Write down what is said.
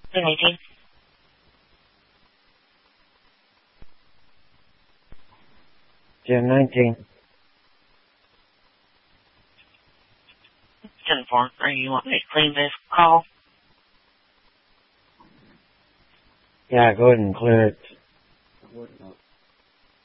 1018. 1019. 10-4. Are you want me to clean this call? Yeah, go ahead and clear it.